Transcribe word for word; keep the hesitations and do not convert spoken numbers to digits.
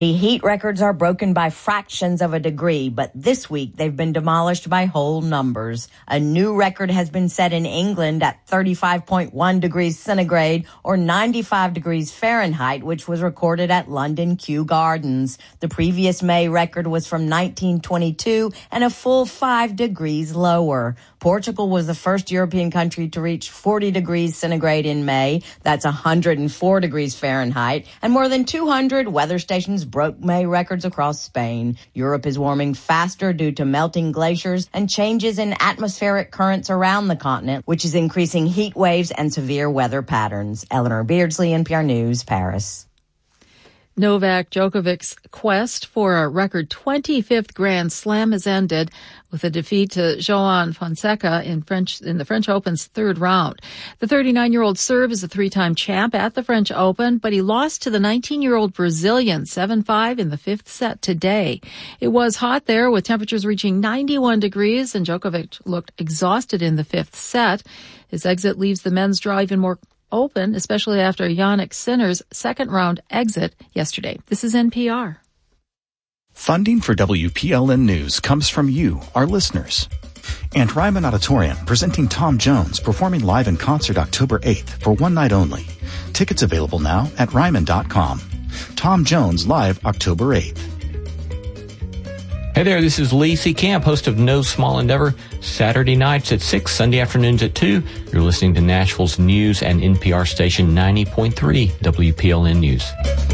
Heat records are broken by fractions of a degree, but this week they've been demolished by whole numbers. A new record has been set in England at thirty-five point one degrees centigrade or ninety-five degrees Fahrenheit, which was recorded at London Kew Gardens. The previous May record was from nineteen twenty-two and a full five degrees lower. Portugal was the first European country to reach forty degrees centigrade in May. That's one hundred four degrees Fahrenheit. And more than two hundred weather stations broke May records across Spain. Europe is warming faster due to melting glaciers and changes in atmospheric currents around the continent, which is increasing heat waves and severe weather patterns. Eleanor Beardsley, N P R News, Paris. Novak Djokovic's quest for a record twenty-fifth Grand Slam has ended with a defeat to Joan Fonseca in French in the French Open's third round. The thirty-nine-year-old Serb is a three-time champ at the French Open, but he lost to the nineteen-year-old Brazilian seven five in the fifth set today. It was hot there with temperatures reaching ninety-one degrees, and Djokovic looked exhausted in the fifth set. His exit leaves the men's draw even more open, especially after Jannik Sinner's second-round exit yesterday. This is N P R. Funding for W P L N News comes from you, our listeners. And Ryman Auditorium, presenting Tom Jones, performing live in concert October eighth for one night only. Tickets available now at ryman dot com. Tom Jones live October eighth. Hey there, this is Lee C. Camp, host of No Small Endeavor, Saturday nights at six, Sunday afternoons at two. You're listening to Nashville's news and N P R station ninety point three W P L N News.